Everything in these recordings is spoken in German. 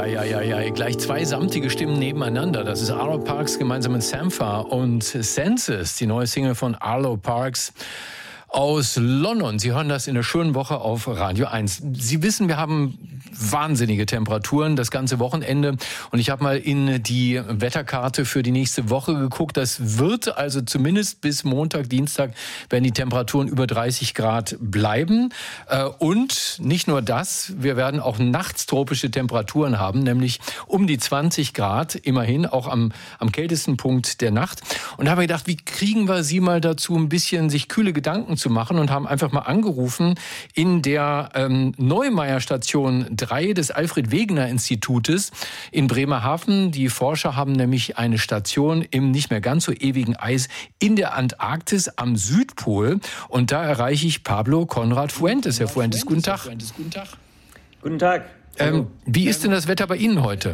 Eieieiei, gleich zwei samtige Stimmen nebeneinander. Das ist Arlo Parks gemeinsam mit Sampha und Senses, die neue Single von Arlo Parks aus London. Sie hören das in der schönen Woche auf Radio 1. Sie wissen, wir haben wahnsinnige Temperaturen das ganze Wochenende. Und ich habe mal in die Wetterkarte für die nächste Woche geguckt. Das wird also zumindest bis Montag, Dienstag werden die Temperaturen über 30 Grad bleiben. Und nicht nur das, wir werden auch nachts tropische Temperaturen haben, nämlich um die 20 Grad, immerhin, auch am kältesten Punkt der Nacht. Und da habe ich gedacht, wie kriegen wir Sie mal dazu, ein bisschen sich kühle Gedanken zu machen, und haben einfach mal angerufen in der Neumeier Station 3 des Alfred-Wegener-Institutes in Bremerhaven. Die Forscher haben nämlich eine Station im nicht mehr ganz so ewigen Eis in der Antarktis am Südpol. Und da erreiche ich Pablo Conrad Fuentes. Herr Fuentes, guten Tag. Guten Tag. Wie ist denn das Wetter bei Ihnen heute?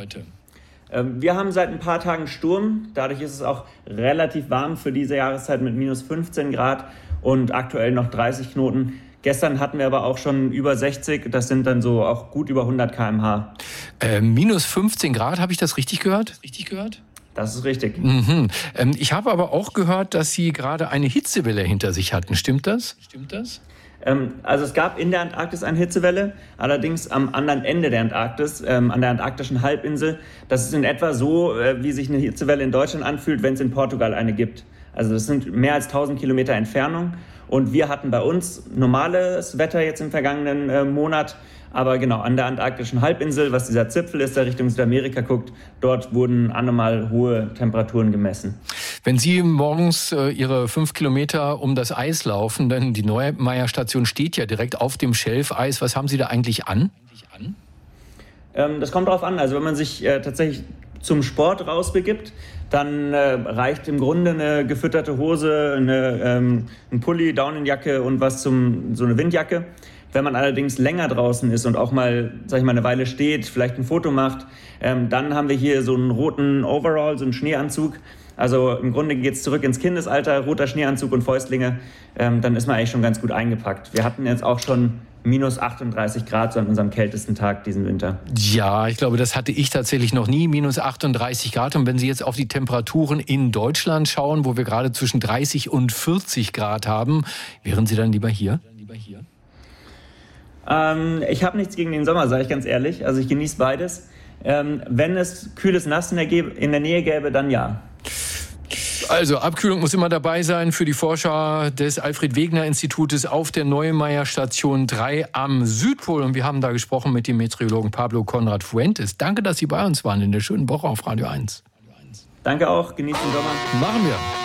Wir haben seit ein paar Tagen Sturm. Dadurch ist es auch relativ warm für diese Jahreszeit mit minus 15 Grad und aktuell noch 30 Knoten. Gestern hatten wir aber auch schon über 60. Das sind dann so auch gut über 100 km/h. Minus 15 Grad, habe ich das richtig gehört? Das ist richtig. Mhm. Ich habe aber auch gehört, dass Sie gerade eine Hitzewelle hinter sich hatten. Stimmt das? Also es gab in der Antarktis eine Hitzewelle, allerdings am anderen Ende der Antarktis, an der antarktischen Halbinsel. Das ist in etwa so, wie sich eine Hitzewelle in Deutschland anfühlt, wenn es in Portugal eine gibt. Also das sind mehr als 1000 Kilometer Entfernung. Und wir hatten bei uns normales Wetter jetzt im vergangenen Monat. Aber genau, an der antarktischen Halbinsel, was dieser Zipfel ist, der Richtung Südamerika guckt, dort wurden anormal hohe Temperaturen gemessen. Wenn Sie morgens Ihre 5 Kilometer um das Eis laufen, denn die Neumeier Station steht ja direkt auf dem Schelfeis, was haben Sie da eigentlich an? Das kommt darauf an. Also wenn man sich tatsächlich zum Sport rausbegibt, dann reicht im Grunde eine gefütterte Hose, ein Pulli, Daunenjacke und so eine Windjacke. Wenn man allerdings länger draußen ist und auch mal, eine Weile steht, vielleicht ein Foto macht, dann haben wir hier so einen roten Overall, so einen Schneeanzug. Also im Grunde geht es zurück ins Kindesalter, roter Schneeanzug und Fäustlinge. Dann ist man eigentlich schon ganz gut eingepackt. Wir hatten jetzt auch schon minus 38 Grad so an unserem kältesten Tag diesen Winter. Ja, ich glaube, das hatte ich tatsächlich noch nie, minus 38 Grad. Und wenn Sie jetzt auf die Temperaturen in Deutschland schauen, wo wir gerade zwischen 30 und 40 Grad haben, wären Sie dann lieber hier? Ich habe nichts gegen den Sommer, sage ich ganz ehrlich. Also ich genieße beides. Wenn es kühles Nass in der Nähe gäbe, dann ja. Also Abkühlung muss immer dabei sein für die Forscher des Alfred-Wegener-Institutes auf der Neumeier Station 3 am Südpol. Und wir haben da gesprochen mit dem Meteorologen Pablo Conrad Fuentes. Danke, dass Sie bei uns waren in der schönen Woche auf Radio 1. Danke auch, genießen den Sommer. Machen wir.